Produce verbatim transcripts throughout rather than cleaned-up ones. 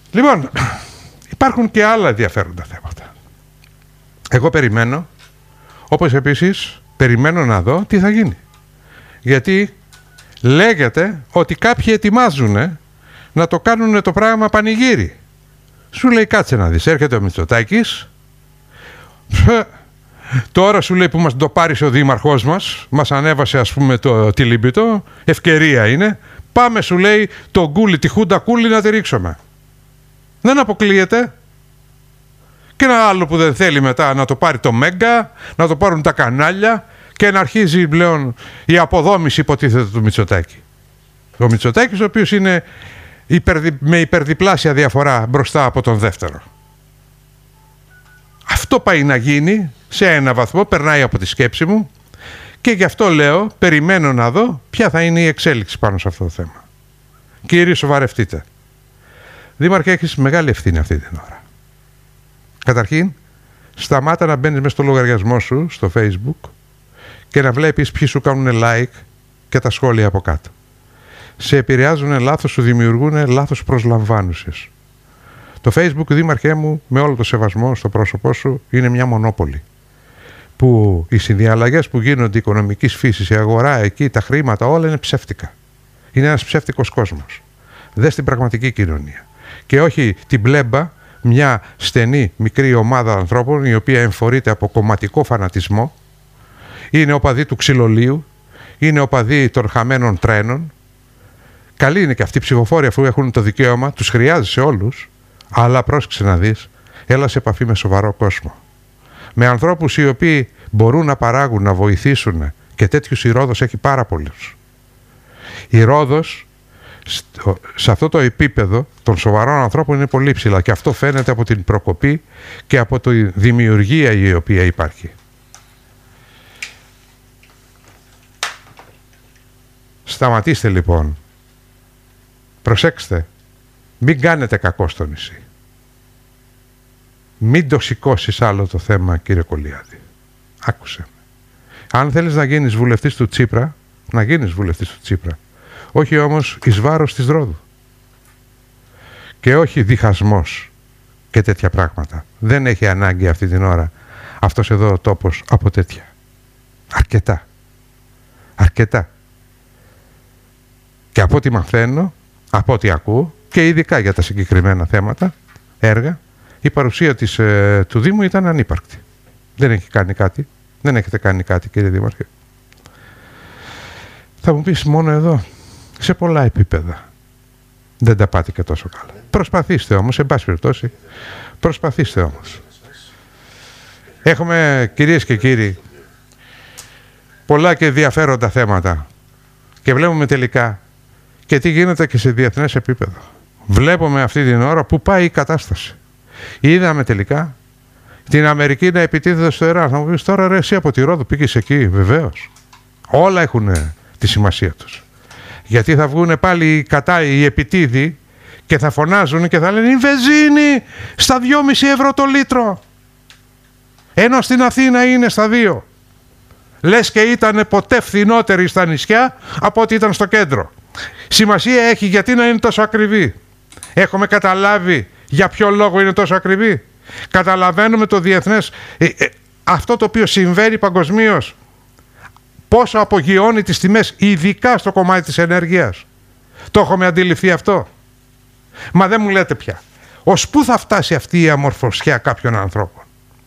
Λοιπόν, υπάρχουν και άλλα ενδιαφέροντα θέματα. Εγώ περιμένω, όπως επίσης περιμένω να δω τι θα γίνει. Γιατί λέγεται ότι κάποιοι ετοιμάζουν να το κάνουν το πράγμα πανηγύρι. Σου λέει κάτσε να δεις, έρχεται ο Μητσοτάκης, τώρα σου λέει που μας το πάρει ο δήμαρχός μας, μας ανέβασε ας πούμε το τηλίμπιτο, ευκαιρία είναι, πάμε σου λέει το κούλι, τη χούντα κούλι να τη ρίξουμε. Δεν αποκλείεται. Και ένα άλλο που δεν θέλει μετά να το πάρει το Μέγκα, να το πάρουν τα κανάλια και να αρχίζει πλέον η αποδόμηση υποτίθεται του Μητσοτάκη. Ο Μητσοτάκης ο οποίος είναι υπερδι... με υπερδιπλάσια διαφορά μπροστά από τον δεύτερο. Αυτό πάει να γίνει σε ένα βαθμό, περνάει από τη σκέψη μου και γι' αυτό λέω, περιμένω να δω ποια θα είναι η εξέλιξη πάνω σε αυτό το θέμα. Κύριε, σοβαρευτείτε. Δήμαρχε, έχεις μεγάλη ευθύνη αυτή την ώρα. Καταρχήν, σταμάτα να μπαίνεις μέσα στο λογαριασμό σου, στο Facebook και να βλέπεις ποιοι σου κάνουν like και τα σχόλια από κάτω. Σε επηρεάζουν λάθος, σου δημιουργούν λάθος προσλαμβάνουσες. Το Facebook, δήμαρχέ μου, με όλο το σεβασμό στο πρόσωπό σου, είναι μια μονόπολη. Που οι συνδιαλλαγές που γίνονται οικονομικής φύσης, η αγορά εκεί, τα χρήματα, όλα είναι ψεύτικα. Είναι ένας ψεύτικος κόσμος. Δες την πραγματική κοινωνία. Και όχι την πλέμπα, μια στενή μικρή ομάδα ανθρώπων η οποία εμφορείται από κομματικό φανατισμό, είναι οπαδοί του ξυλολίου, είναι οπαδοί των χαμένων τρένων. Καλή είναι και αυτοί οι ψηφοφόροι αφού έχουν το δικαίωμα, τους χρειάζεσαι όλους, αλλά πρόσεξε να δεις, έλα σε επαφή με σοβαρό κόσμο. Με ανθρώπους οι οποίοι μπορούν να παράγουν, να βοηθήσουν και τέτοιους η Ρόδος έχει πάρα πολλούς. Η Ρόδος σε αυτό το επίπεδο των σοβαρών ανθρώπων είναι πολύ ψηλά και αυτό φαίνεται από την προκοπή και από τη δημιουργία η οποία υπάρχει. Σταματήστε λοιπόν. Προσέξτε. Μην κάνετε κακό στο νησί. Μην το σηκώσεις άλλο το θέμα, κύριε Κολιάδη. Άκουσε με. Αν θέλεις να γίνεις βουλευτής του Τσίπρα, να γίνεις βουλευτής του Τσίπρα. Όχι όμως εις βάρος της Ρόδου. Και όχι διχασμός και τέτοια πράγματα. Δεν έχει ανάγκη αυτή την ώρα αυτός εδώ ο τόπος από τέτοια. Αρκετά. Αρκετά. Και από ό,τι μαθαίνω, από ό,τι ακούω, και ειδικά για τα συγκεκριμένα θέματα, έργα, η παρουσία της, ε, του Δήμου ήταν ανύπαρκτη. Δεν έχει κάνει κάτι. Δεν έχετε κάνει κάτι, κύριε Δήμαρχε. Θα μου πεις μόνο εδώ. Σε πολλά επίπεδα. Δεν τα πάτε και τόσο καλά. Προσπαθήστε όμως, εν πάση περιπτώσει. Προσπαθήστε όμως. Έχουμε, κυρίες και κύριοι, πολλά και ενδιαφέροντα θέματα. Και βλέπουμε τελικά και τι γίνεται και σε διεθνές επίπεδο. Βλέπουμε αυτή την ώρα που πάει η κατάσταση. Είδαμε τελικά την Αμερική να επιτίθεται στο Ιράν. Θα μου πεις τώρα, ρε, εσύ από τη Ρόδο πήγες εκεί, βεβαίως. Όλα έχουν τη σημασία τους. Γιατί θα βγουν πάλι κατά οι επιτίδοι και θα φωνάζουν και θα λένε η βενζίνη στα δυόμισι ευρώ το λίτρο. Ενώ στην Αθήνα είναι στα δύο. Λες και ήταν ποτέ φθηνότερη στα νησιά από ό,τι ήταν στο κέντρο. Σημασία έχει γιατί να είναι τόσο ακριβή. Έχουμε καταλάβει για ποιο λόγο είναι τόσο ακριβή. Καταλαβαίνουμε το διεθνές, ε, ε, αυτό το οποίο συμβαίνει παγκοσμίως. Πόσο απογειώνει τις τιμές, ειδικά στο κομμάτι της ενέργειας. Το έχουμε αντιληφθεί αυτό. Μα δεν μου λέτε πια. Ως πού θα φτάσει αυτή η αμορφωσιά κάποιων ανθρώπων.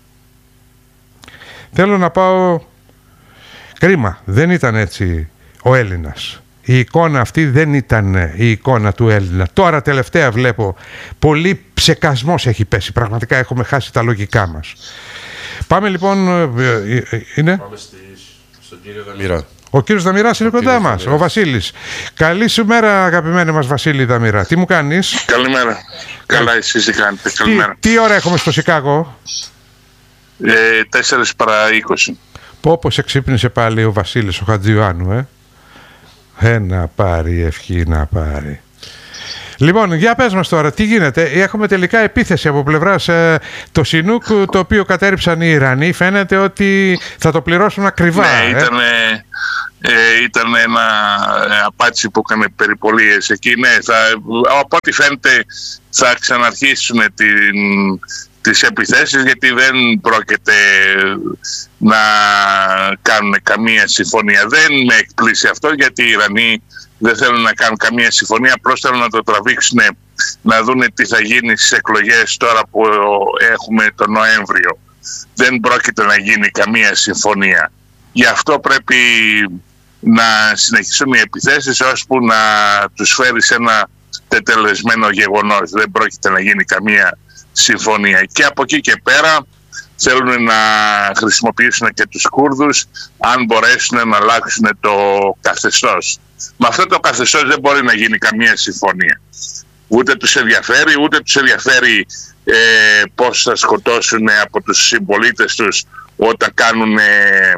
Θέλω να πάω... Κρίμα, δεν ήταν έτσι ο Έλληνας. Η εικόνα αυτή δεν ήταν η εικόνα του Έλληνα. Τώρα τελευταία βλέπω πολύ ψεκασμός έχει πέσει. Πραγματικά έχουμε χάσει τα λογικά μας. Πάμε λοιπόν... Είναι... Πάμε στη... στον κύριο Δαμηρά. Ο κύριος Δαμηράς είναι κοντά μας, Δαμηράς. Ο Βασίλης. Καλή σου μέρα, αγαπημένη μας Βασίλη Δαμηρά. Τι μου κάνεις? Καλημέρα. Καλά, εσείς τι κάνετε? Καλημέρα. Τι, τι ώρα έχουμε στο Σικάγο? Ε, τέσσερις παρά είκοσι. Πω πως εξύπνησε πάλι ο Βασίλης ο Χατζιωάννου, ε. Ε, να πάρει, ευχή να πάρει. Λοιπόν, για πες μας τώρα, τι γίνεται? Έχουμε τελικά επίθεση από πλευράς ε, το Σινούκ, το οποίο κατέριψαν οι Ιρανοί. Φαίνεται ότι θα το πληρώσουν ακριβά. Ναι, ήταν, Ε, ήταν ένα ε, απάτσι που έκανε περιπολίες εκεί. Ναι, θα, από ό,τι φαίνεται θα ξαναρχίσουν την, τις επιθέσεις, γιατί δεν πρόκειται να κάνουν καμία συμφωνία. Δεν με εκπλήσει αυτό, γιατί οι Ιρανοί δεν θέλουν να κάνουν καμία συμφωνία, απλώς θέλουν να το τραβήξουν, να δούνε τι θα γίνει στις εκλογές τώρα που έχουμε τον Νοέμβριο. Δεν πρόκειται να γίνει καμία συμφωνία. Γι' αυτό πρέπει να συνεχίσουν οι επιθέσεις ώσπου να τους φέρει σε ένα τετελεσμένο γεγονός. Δεν πρόκειται να γίνει καμία συμφωνία. Και από εκεί και πέρα θέλουν να χρησιμοποιήσουν και τους Κούρδους αν μπορέσουν να αλλάξουν το καθεστώς. Με αυτό το καθεστώς δεν μπορεί να γίνει καμία συμφωνία. Ούτε τους ενδιαφέρει, ούτε τους ενδιαφέρει ε, πώς θα σκοτώσουν από τους συμπολίτες τους όταν κάνουν... Ε,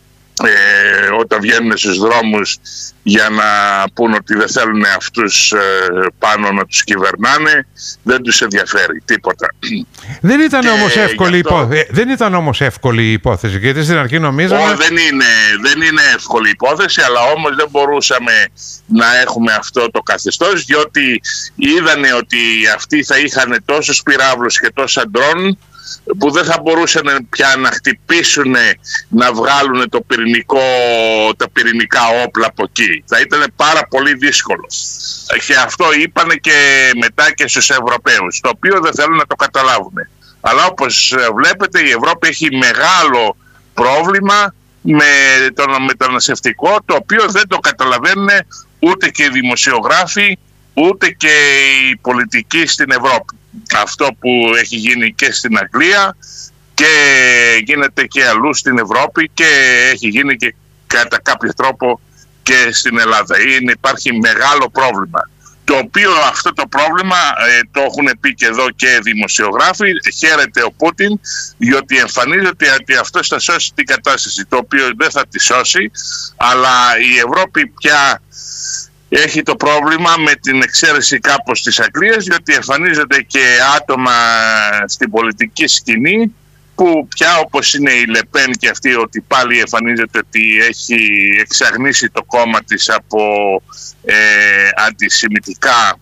Ε, όταν βγαίνουν στους δρόμους για να πούν ότι δεν θέλουν αυτούς ε, πάνω να τους κυβερνάνε. Δεν τους ενδιαφέρει τίποτα. Δεν ήταν, όμως εύκολη, αυτό... υπόθεση. δεν ήταν όμως εύκολη η υπόθεση, γιατί στην αρχή νομίζαμε... Ω, δεν, είναι, δεν είναι εύκολη υπόθεση, αλλά όμως δεν μπορούσαμε να έχουμε αυτό το καθεστώς, διότι είδανε ότι αυτοί θα είχαν τόσους πυράβλους και τόσα ντρόν που δεν θα μπορούσαν πια να χτυπήσουν, να βγάλουν το πυρηνικό, τα πυρηνικά όπλα από εκεί. Θα ήταν πάρα πολύ δύσκολο. Και αυτό είπανε και μετά και στους Ευρωπαίους, το οποίο δεν θέλουν να το καταλάβουν. Αλλά όπως βλέπετε η Ευρώπη έχει μεγάλο πρόβλημα με το μεταναστευτικό, το οποίο δεν το καταλαβαίνουν ούτε και οι δημοσιογράφοι, ούτε και οι πολιτικοί στην Ευρώπη. Αυτό που έχει γίνει και στην Αγγλία και γίνεται και αλλού στην Ευρώπη και έχει γίνει και κατά κάποιο τρόπο και στην Ελλάδα. Είναι, υπάρχει μεγάλο πρόβλημα, το οποίο αυτό το πρόβλημα ε, το έχουν πει και εδώ και δημοσιογράφοι. Χαίρεται ο Πούτιν, διότι εμφανίζεται ότι αυτός θα σώσει την κατάσταση, το οποίο δεν θα τη σώσει, αλλά η Ευρώπη πια έχει το πρόβλημα με την εξαίρεση κάπως της Αγγλίας, διότι εμφανίζονται και άτομα στην πολιτική σκηνή που πια, όπως είναι η Λεπέν και αυτή, ότι πάλι εμφανίζεται ότι έχει εξαγνίσει το κόμμα της από ε, αντισημιτικά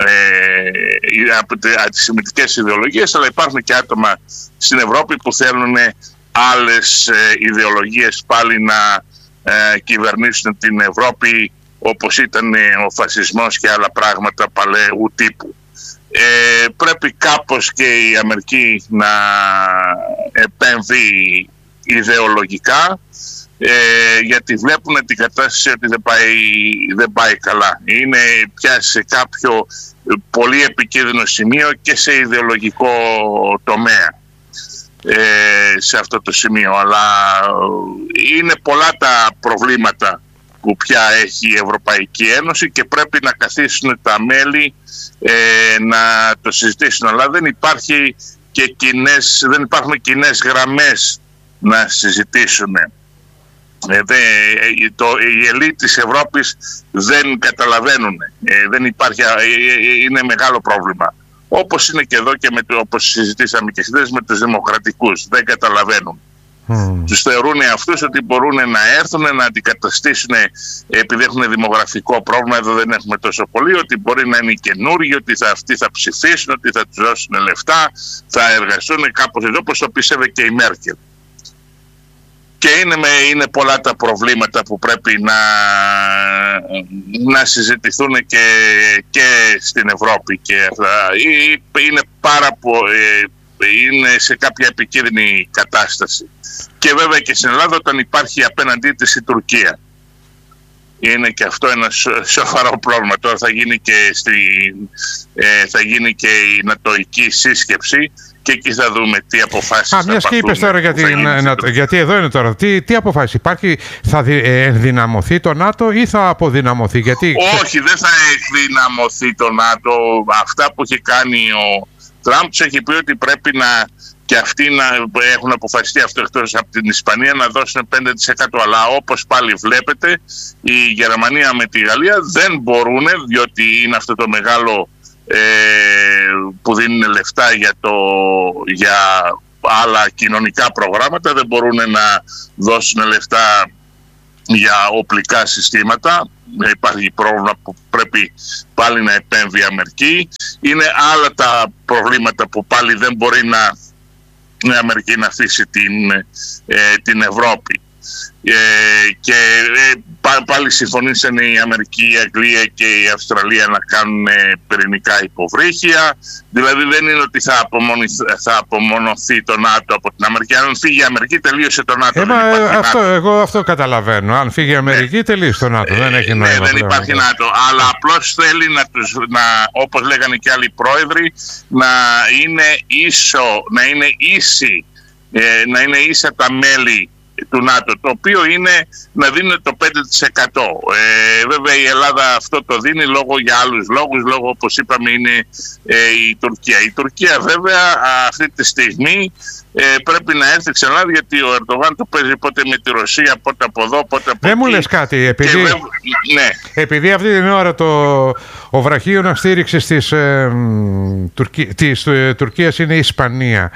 ε, από αντισημιτικές ιδεολογίες, αλλά υπάρχουν και άτομα στην Ευρώπη που θέλουν άλλες ε, ιδεολογίες πάλι να ε, κυβερνήσουν την Ευρώπη, όπως ήταν ο φασισμός και άλλα πράγματα παλαιού τύπου. Ε, πρέπει κάπως και η Αμερική να επέμβει ιδεολογικά, ε, γιατί βλέπουν την κατάσταση ότι δεν πάει, δεν πάει καλά. Είναι πια σε κάποιο πολύ επικίνδυνο σημείο και σε ιδεολογικό τομέα ε, σε αυτό το σημείο. Αλλά είναι πολλά τα προβλήματα που πια έχει η Ευρωπαϊκή Ένωση και πρέπει να καθίσουν τα μέλη ε, να το συζητήσουν. Αλλά δεν, υπάρχει και κοινές, δεν υπάρχουν κοινές γραμμές να συζητήσουν. Ε, δε, το, οι ελίτ της Ευρώπης δεν καταλαβαίνουν. Ε, δεν υπάρχει, ε, είναι μεγάλο πρόβλημα. Όπως είναι και εδώ και με, όπως συζητήσαμε και χθες με τους δημοκρατικούς. Δεν καταλαβαίνουν. Mm. Τους θεωρούν αυτούς ότι μπορούν να έρθουν να αντικαταστήσουν, επειδή έχουν δημογραφικό πρόβλημα, εδώ δεν έχουμε τόσο πολύ, ότι μπορεί να είναι καινούργοι, ότι θα, αυτοί θα ψηφίσουν, ότι θα τους δώσουν λεφτά, θα εργαστούν κάπως εδώ, όπως το πίστευε και η Μέρκελ. Και είναι, με, είναι πολλά τα προβλήματα που πρέπει να, να συζητηθούν και, και στην Ευρώπη. Και είναι πάρα πολύ... είναι σε κάποια επικίνδυνη κατάσταση. Και βέβαια και στην Ελλάδα, όταν υπάρχει απέναντί της η Τουρκία. Είναι και αυτό ένα σοβαρό πρόβλημα. Τώρα θα γίνει και, στη, ε, θα γίνει και η νατοϊκή σύσκεψη και εκεί θα δούμε τι αποφάσεις. Α, μιας και είπες τώρα για την, να, γιατί εδώ είναι τώρα. Τι, τι αποφάσεις υπάρχει, θα δι, ε, ενδυναμωθεί το ΝΑΤΟ ή θα αποδυναμωθεί? Γιατί... Όχι, δεν θα ενδυναμωθεί το ΝΑΤΟ. Αυτά που έχει κάνει ο Τραμπ τους έχει πει ότι πρέπει να και αυτοί να έχουν αποφασιστεί αυτό εκτός από την Ισπανία να δώσουν πέντε τοις εκατό. Αλλά όπως πάλι βλέπετε, η Γερμανία με τη Γαλλία δεν μπορούν, διότι είναι αυτό το μεγάλο ε, που δίνουν λεφτά για, το, για άλλα κοινωνικά προγράμματα, δεν μπορούν να δώσουν λεφτά για οπλικά συστήματα. Υπάρχει πρόβλημα που πρέπει πάλι να επέμβει η Αμερική. Είναι άλλα τα προβλήματα που πάλι δεν μπορεί να η Αμερική να αφήσει την, ε, την Ευρώπη. Ε, και ε, πά, πάλι συμφωνήσαν η Αμερική, η Αγγλία και η Αυστραλία να κάνουν ε, πυρηνικά υποβρύχια. Δηλαδή δεν είναι ότι θα, θα απομονωθεί το ΝΑΤΟ από την Αμερική. Αν φύγει η Αμερική, τελείωσε το ΝΑΤΟ. Ε, δεν μα, αυτό, εγώ αυτό καταλαβαίνω. Αν φύγει η Αμερική, ναι, τελείωσε το ΝΑΤΟ. Ε, δεν έχει νόημα. Ναι, δεν υπάρχει ΝΑΤΟ. Αλλά απλώς θέλει να τους, να, όπως λέγανε και άλλοι πρόεδροι, να είναι ίσο, να είναι ίση, ε, να είναι ίσα τα μέλη του ΝΑΤΟ, το οποίο είναι να δίνουν το πέντε τοις εκατό. Ε, βέβαια η Ελλάδα αυτό το δίνει λόγω για άλλους λόγους, λόγω όπως είπαμε είναι ε, η Τουρκία. Η Τουρκία βέβαια αυτή τη στιγμή ε, πρέπει να έρθει ξανά, γιατί ο Ερντογάν το παίζει πότε με τη Ρωσία, πότε από εδώ, πότε από δεν εκεί. μου λες κάτι, επειδή, βέβαια, ναι. επειδή αυτή την ώρα το, ο βραχίωνας στήριξης της, ε, Τουρκία, της ε, Τουρκίας είναι η Ισπανία.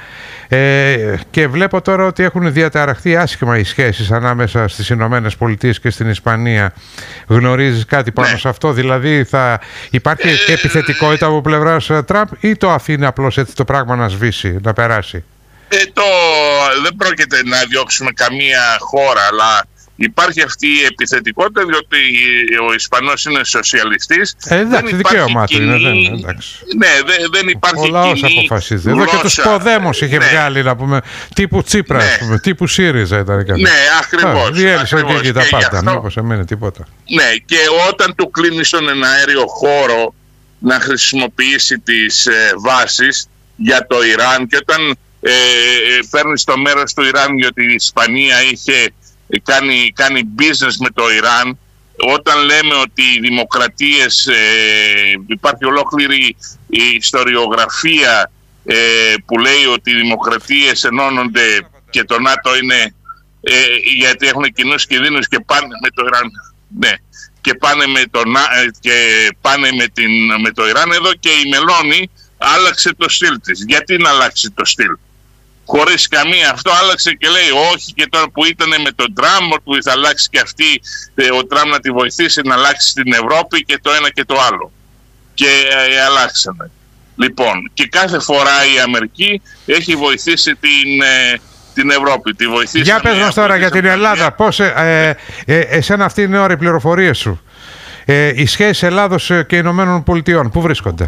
Ε, και βλέπω τώρα ότι έχουν διαταραχθεί άσχημα οι σχέσεις ανάμεσα στις Ηνωμένες Πολιτείες και στην Ισπανία. Γνωρίζεις κάτι πάνω ναι. σε αυτό? Δηλαδή θα υπάρχει ε, επιθετικότητα από πλευράς Τραμπ ή το αφήνει απλώς έτσι το πράγμα να σβήσει, να περάσει? Ε, το, δεν πρόκειται να διώξουμε καμία χώρα, αλλά υπάρχει αυτή η επιθετικότητα, διότι ο Ισπανός είναι σοσιαλιστής. Ε, εντάξει, δικαίωμά του είναι. Δεν, εντάξει. Ναι, δεν, δεν υπάρχει. Ο λαός αποφασίζει. Εδώ και τους Ποδέμος είχε ναι. βγάλει, να πούμε, τύπου Τσίπρα, ναι. πούμε, τύπου ΣΥΡΙΖΑ ήταν κάτι. Ναι, ακριβώς. Διέλυσε και εκεί τα πάντα, μήπως εμένα τίποτα. Ναι, και όταν του κλείνει στον εναέριο χώρο να χρησιμοποιήσει τις ε, βάσεις για το Ιράν, και όταν ε, παίρνει το μέρος του Ιράν, γιατί η Ισπανία είχε Κάνει, κάνει business με το Ιράν, όταν λέμε ότι οι δημοκρατίες, ε, υπάρχει ολόκληρη η ιστοριογραφία ε, που λέει ότι οι δημοκρατίες ενώνονται και το ΝΑΤΟ είναι ε, γιατί έχουν κοινούς κινδύνους και πάνε με το Ιράν, ναι, και πάνε με το, και πάνε με, την, με το Ιράν. Εδώ και η Μελώνη άλλαξε το στυλ της. Γιατί να αλλάξει το στυλ? Χωρίς καμία, αυτό άλλαξε και λέει όχι, και τώρα που ήταν με τον Τραμπ που θα αλλάξει και αυτή, ο Τραμπ να τη βοηθήσει να αλλάξει την Ευρώπη και το ένα και το άλλο. Και ε, αλλάξανε. Λοιπόν, και κάθε φορά η Αμερική έχει βοηθήσει την, ε, την Ευρώπη. Τη βοηθήσει. Για πες μας τώρα για την Ελλάδα. Πώς, ε, ε, ε, εσένα αυτή είναι ώρα οι πληροφορίες σου. Ε, οι σχέσεις Ελλάδος και Ηνωμένων Πολιτειών, πού βρίσκονται?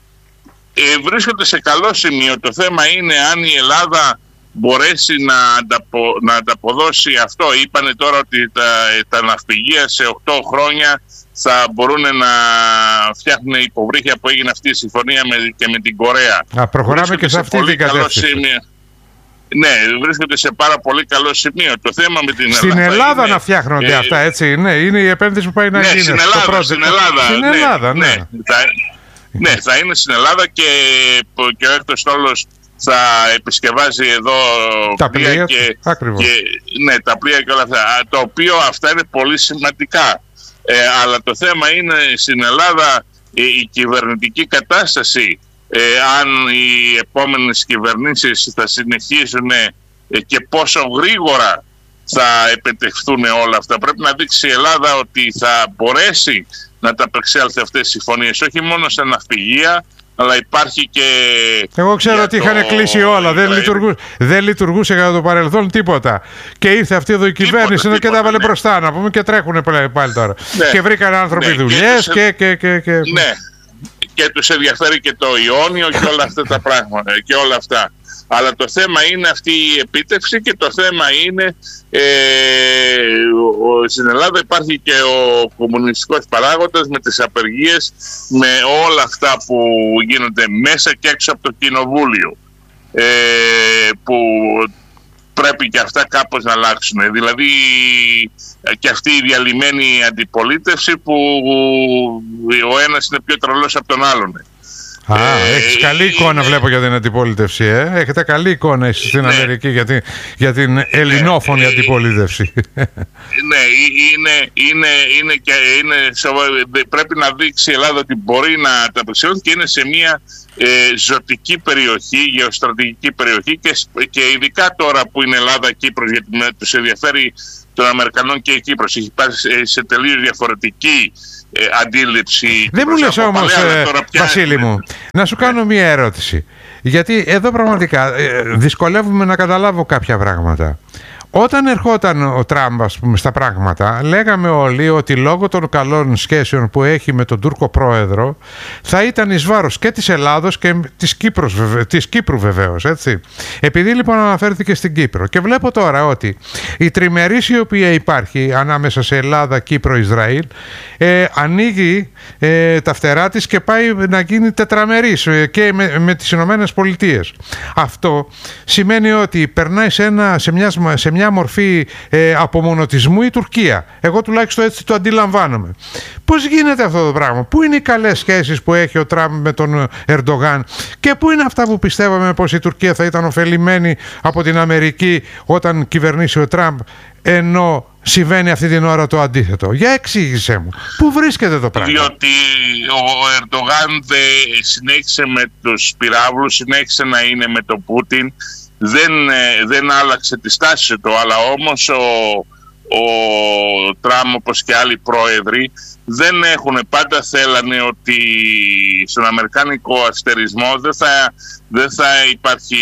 Ε, βρίσκονται σε καλό σημείο. Το θέμα είναι αν η Ελλάδα μπορέσει να, ανταπο, να ανταποδώσει αυτό. Είπανε τώρα ότι τα, τα ναυπηγεία σε οκτώ χρόνια θα μπορούν να φτιάχνουν υποβρύχια, που έγινε αυτή η συμφωνία με, και με την Κορέα. Α, προχωράμε βρίσκονται και σε αυτή την κατεύθυνση. Ναι, βρίσκονται σε πάρα πολύ καλό σημείο. Το θέμα με την στην Ελλάδα. Ελλάδα είναι, να φτιάχνονται ε, αυτά, έτσι. Ναι, είναι η επένδυση που πάει να ναι, γίνει. Στην Ελλάδα, στην Ελλάδα. Στην ναι, Ελλάδα, ναι. ναι. Θα, ναι, θα είναι στην Ελλάδα και, και ο έκτος στόλος θα επισκευάζει εδώ τα πλοία και, ακριβώς. Και, ναι, τα πλοία και όλα αυτά. Το οποίο αυτά είναι πολύ σημαντικά. Ε, αλλά το θέμα είναι στην Ελλάδα η, η κυβερνητική κατάσταση. Ε, αν οι επόμενες κυβερνήσεις θα συνεχίζουν ε, και πόσο γρήγορα θα επιτευχθούν όλα αυτά. Πρέπει να δείξει η Ελλάδα ότι θα μπορέσει να τα απεξέλθει αυτές τις συμφωνίες, όχι μόνο στα ναυπηγεία, αλλά υπάρχει και... Εγώ ξέρω ότι το... είχαν κλείσει όλα, δεν λειτουργούσε, δεν λειτουργούσε κατά το παρελθόν τίποτα. Και ήρθε αυτή εδώ η κυβέρνηση τίποτα, και τα έβαλε ναι. μπροστά, να πούμε, και τρέχουν πάλι τώρα. Ναι. Και βρήκαν άνθρωποι ναι. δουλειές και, και, και, και... Ναι, και τους ενδιαφέρει και το Ιόνιο και όλα αυτά τα πράγματα και όλα αυτά. Αλλά το θέμα είναι αυτή η επίτευξη, και το θέμα είναι ε, ο, στην Ελλάδα υπάρχει και ο κομμουνιστικός παράγοντας με τις απεργίες, με όλα αυτά που γίνονται μέσα και έξω από το κοινοβούλιο, ε, που πρέπει και αυτά κάπως να αλλάξουν. Δηλαδή και αυτή η διαλυμένη αντιπολίτευση που ο ένας είναι πιο τρελός από τον άλλον. Α, ε, έχεις καλή ε, εικόνα ε, βλέπω για την αντιπολίτευση, ε. Έχετε καλή εικόνα εσείς στην ναι, Αμερική για την, για την ελληνόφωνη ναι, αντιπολίτευση. Ναι, είναι, είναι, είναι και είναι, πρέπει να δείξει η Ελλάδα ότι μπορεί να τα απεξέλθει, και είναι σε μια ε, ζωτική περιοχή, γεωστρατηγική περιοχή, και, και ειδικά τώρα που είναι Ελλάδα-Κύπρος, γιατί με, τους ενδιαφέρει των Αμερικανών και η Κύπρος. Έχει πάει σε τελείως διαφορετική ε, αντίληψη. Δεν μου λες όμως, ε, Βασίλη μου, να σου κάνω μία ερώτηση. Γιατί εδώ πραγματικά ε, δυσκολεύομαι να καταλάβω κάποια πράγματα. Όταν ερχόταν ο Τραμπ, ας πούμε, στα πράγματα, λέγαμε όλοι ότι λόγω των καλών σχέσεων που έχει με τον Τούρκο πρόεδρο θα ήταν εις βάρος και της Ελλάδος και της, Κύπρος, της Κύπρου βεβαίως, έτσι. Επειδή λοιπόν αναφέρθηκε στην Κύπρο και βλέπω τώρα ότι η τριμερής η οποία υπάρχει ανάμεσα σε Ελλάδα, Κύπρο, Ισραήλ ε, ανοίγει ε, τα φτερά της και πάει να γίνει τετραμερής ε, και με, με τις Ηνωμένες Πολιτείες. Αυτό σημαίνει ότι περνάει σε, ένα, σε μια, σε μια μορφή ε, απομονωτισμού η Τουρκία. Εγώ τουλάχιστον έτσι το αντιλαμβάνομαι. Πώς γίνεται αυτό το πράγμα? Πού είναι οι καλές σχέσεις που έχει ο Τραμπ με τον Ερντογάν και πού είναι αυτά που πιστεύαμε πως η Τουρκία θα ήταν ωφελημένη από την Αμερική όταν κυβερνήσει ο Τραμπ, ενώ συμβαίνει αυτή την ώρα το αντίθετο? Για εξήγησέ μου. Πού βρίσκεται το πράγμα? Διότι ο Ερντογάν συνέχισε με τους πυράβλους, συνέχισε να είναι με τον Πούτιν. Δεν, δεν άλλαξε τη στάση του, αλλά όμως ο, ο Τραμπ, όπως και άλλοι πρόεδροι, δεν έχουν, πάντα θέλανε ότι στον αμερικάνικο αστερισμό δεν θα, δεν θα υπάρχει,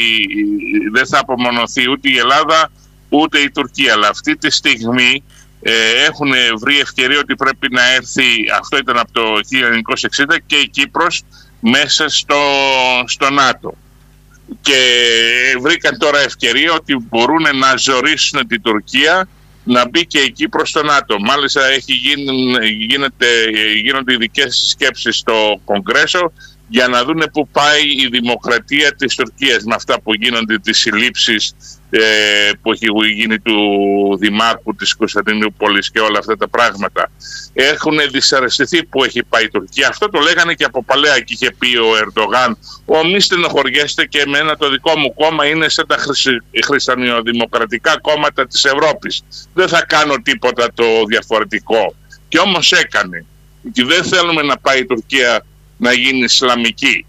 δεν θα απομονωθεί ούτε η Ελλάδα ούτε η Τουρκία. Αλλά αυτή τη στιγμή ε, έχουν βρει ευκαιρία ότι πρέπει να έρθει, αυτό ήταν από το χίλια εννιακόσια εξήντα, και η Κύπρος μέσα στο, στο ΝΑΤΟ. Και βρήκαν τώρα ευκαιρία ότι μπορούν να ζορίσουν την Τουρκία να μπει και η Κύπρος στο ΝΑΤΟ. Μάλιστα έχει γίνει, γίνεται, γίνονται ειδικές σκέψεις στο Κογκρέσο για να δούνε πού πάει η δημοκρατία της Τουρκίας με αυτά που γίνονται, τις συλλήψεις ε, που έχει γίνει του Δημάρχου της Κωνσταντινούπολης και όλα αυτά τα πράγματα. Έχουν δυσαρεστηθεί που έχει πάει η Τουρκία. Αυτό το λέγανε και από παλαιά, και είχε πει ο Ερντογάν: «Ω, μη στενοχωριέστε, και εμένα το δικό μου κόμμα είναι σαν τα χριστιανοδημοκρατικά κόμματα της Ευρώπης. Δεν θα κάνω τίποτα το διαφορετικό». Και όμως έκανε. Και δεν θέλουμε να πάει η Τουρκία να γίνει Ισλαμική.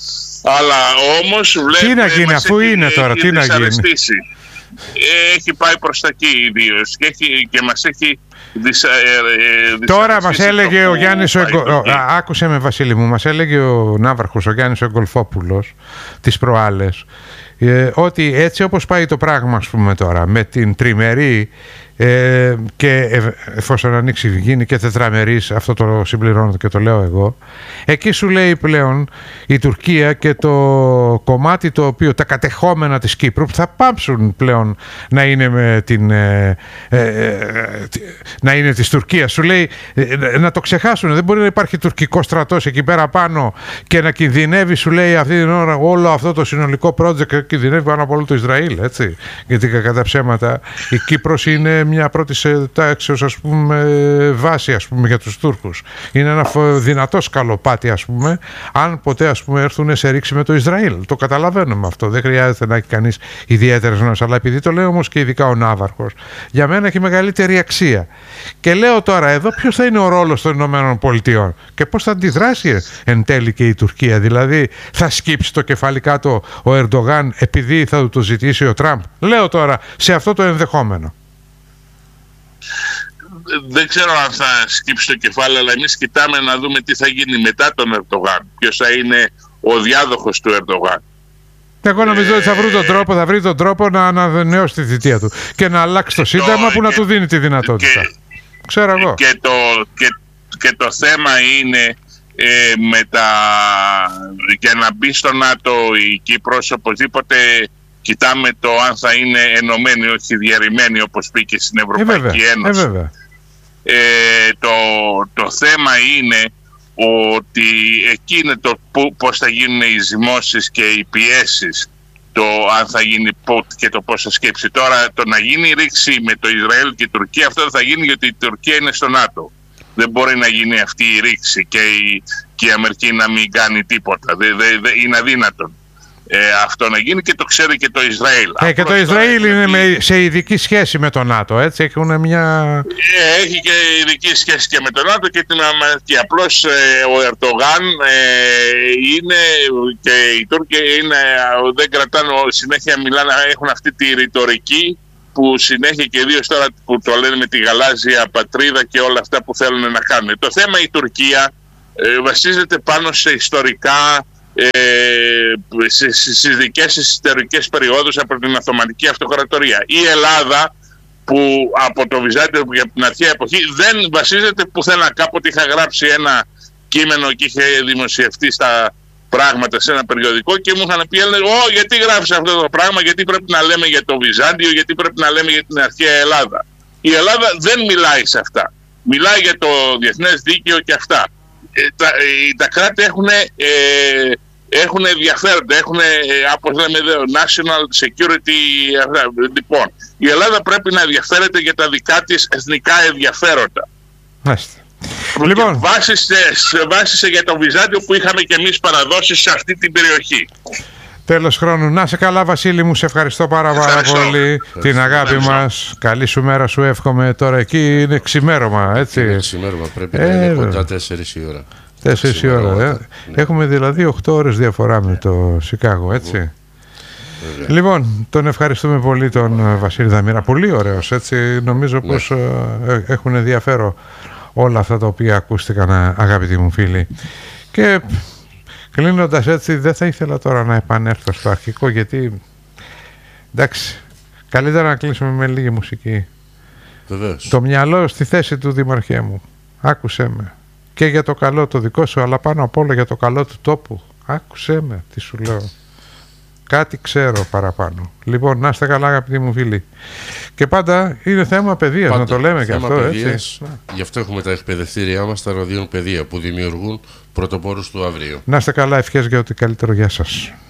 Αλλά όμως βλέπουμε... Τι να γίνει αφού έχει, είναι τώρα, τι να γίνει? Έχει πάει προς τα εκεί ιδίως και, και μας έχει δυσα, ε, τώρα μας έλεγε ο Γιάννης ο Εγκο... ο, άκουσε με Βασίλη μου, μας έλεγε ο Ναύαρχος, ο Γιάννης ο Εγκολφόπουλος τις προάλλες, ε, ότι έτσι όπως πάει το πράγμα, ας πούμε, τώρα με την τριμερή ε, και εφόσον ανοίξει γίνει και τετραμερής, αυτό το συμπληρώνω και το λέω εγώ, εκεί σου λέει πλέον η Τουρκία και το κομμάτι το οποίο, τα κατεχόμενα της Κύπρου που θα πάψουν πλέον να είναι με την ε, ε, ε, να είναι της Τουρκίας, σου λέει ε, να το ξεχάσουν, δεν μπορεί να υπάρχει τουρκικό στρατός εκεί πέρα πάνω και να κινδυνεύει, σου λέει, αυτή την ώρα όλο αυτό το συνολικό project κινδυνεύει πάνω από όλο το Ισραήλ, έτσι, γιατί κατά ψέματα η Κύπρος είναι μια πρώτη τάξεως, ας πούμε, βάση, ας πούμε, για τους Τούρκους. Είναι ένα δυνατό σκαλοπάτι, ας πούμε, αν ποτέ, ας πούμε, έρθουν σε ρήξη με το Ισραήλ. Το καταλαβαίνουμε αυτό. Δεν χρειάζεται να έχει κανείς ιδιαίτερες γνώσεις. Αλλά επειδή το λέω όμως και ειδικά ο Ναύαρχος, για μένα έχει μεγαλύτερη αξία. Και λέω τώρα εδώ ποιος θα είναι ο ρόλος των Ηνωμένων Πολιτειών και πώς θα αντιδράσει εν τέλει και η Τουρκία. Δηλαδή, θα σκύψει το κεφάλι κάτω ο Ερντογάν επειδή θα του το ζητήσει ο Τραμπ? Λέω τώρα σε αυτό το ενδεχόμενο. Δεν ξέρω αν θα σκύψει το κεφάλι, αλλά εμείς κοιτάμε να δούμε τι θα γίνει μετά τον Ερντογάν. Ποιος θα είναι ο διάδοχος του Ερντογάν. Εγώ νομίζω ε, ότι θα βρει τον τρόπο, θα βρει τον τρόπο να ανανεώσει τη θητεία του και να αλλάξει το σύνταγμα το, που και, να του δίνει τη δυνατότητα. Και, ξέρω εγώ. Και το, και, και το θέμα είναι ε, με τα, για να μπει στο ΝΑΤΟ η Κύπρος, οπωσδήποτε κοιτάμε το αν θα είναι ενωμένη, όχι διαρρημένη, όπως πήγε στην Ευρωπαϊκή ε, Ένωση. Ε, ε, το, το θέμα είναι ότι εκεί είναι το πώς θα γίνουν οι ζυμώσεις και οι πιέσεις, το αν θα γίνει και το πώς θα σκέψει. Τώρα το να γίνει ρήξη με το Ισραήλ και η Τουρκία, αυτό δεν θα γίνει, γιατί η Τουρκία είναι στο ΝΑΤΟ. Δεν μπορεί να γίνει αυτή η ρήξη και η, και η Αμερική να μην κάνει τίποτα. Δεν δε, δε, είναι αδύνατον. Ε, αυτό να γίνει, και το ξέρει και το Ισραήλ. Ε, και το Ισραήλ είναι με, σε ειδική σχέση με το ΝΑΤΟ, έτσι, έχουν μια... Ε, έχει και ειδική σχέση και με το ΝΑΤΟ και, και απλώς ε, ο Ερντογάν ε, είναι, και οι Τούρκοι είναι, δεν κρατάνε, συνέχεια μιλάνε, έχουν αυτή τη ρητορική που συνέχεια και ιδίως τώρα που το λένε με τη γαλάζια πατρίδα και όλα αυτά που θέλουν να κάνουν. Το θέμα η Τουρκία ε, βασίζεται πάνω σε ιστορικά, ε, στις δικές ιστορικές περιόδους από την Οθωμανική Αυτοκρατορία. Η Ελλάδα που από το Βυζάντιο και από την αρχαία εποχή δεν βασίζεται πουθενά. Κάποτε είχα γράψει ένα κείμενο και είχε δημοσιευτεί στα πράγματα σε ένα περιοδικό και μου είχαν πει, Ω, γιατί γράφεις αυτό το πράγμα, γιατί πρέπει να λέμε για το Βυζάντιο, γιατί πρέπει να λέμε για την αρχαία Ελλάδα. Η Ελλάδα δεν μιλάει σε αυτά. Μιλάει για το διεθνές δίκαιο και αυτά. Ε, τα, ε, τα κράτη έχουν, ε, έχουν ενδιαφέροντα, έχουν, ε, όπως λέμε εδώ, national security. Ε, λοιπόν, η Ελλάδα πρέπει να ενδιαφέρεται για τα δικά της εθνικά ενδιαφέροντα. Μάλιστα. Λοιπόν, βάσισε, βάσισε για το Βυζάντιο που είχαμε και εμείς παραδόσεις σε αυτή την περιοχή. Τέλος χρόνου. Να σε καλά, Βασίλη μου, σε ευχαριστώ πάρα, πάρα ευχαριστώ. πολύ. Ευχαριστώ. Την αγάπη ευχαριστώ. μας. Καλή σου μέρα σου εύχομαι. Τώρα εκεί είναι ξημέρωμα, έτσι. Είναι ξημέρωμα, πρέπει ε, να είναι κοντά τέσσερις η ώρα. τέσσερις η ώρα, ε. ναι. Έχουμε δηλαδή οκτώ ώρες διαφορά με το Σικάγο, έτσι. Βέβαια. Λοιπόν, τον ευχαριστούμε πολύ τον Βασίλη Δαμήρα. Πολύ ωραίος, έτσι. Νομίζω ναι. πως ε, έχουν ενδιαφέρον όλα αυτά τα οποία ακούστηκαν, αγαπητοί μου φίλοι. Και κλείνοντας έτσι, δεν θα ήθελα τώρα να επανέλθω στο αρχικό, γιατί εντάξει, καλύτερα να κλείσουμε με λίγη μουσική. Βεβαίως. Το μυαλό στη θέση του, Δημαρχέ μου. Άκουσέ με. Και για το καλό το δικό σου, αλλά πάνω απ' όλα για το καλό του τόπου. Άκουσέ με, τι σου λέω. Κάτι ξέρω παραπάνω. Λοιπόν, να είστε καλά, αγαπητοί μου φίλοι. Και πάντα είναι θέμα παιδείας, να το λέμε και αυτό, παιδείας, έτσι. Γι' αυτό έχουμε τα εκπαιδευτήριά μας, τα ραδιόν παιδεία, που δημιουργούν πρωτοπόρους του αύριο. Να είστε καλά, ευχές για ό,τι καλύτερο. Γεια σας.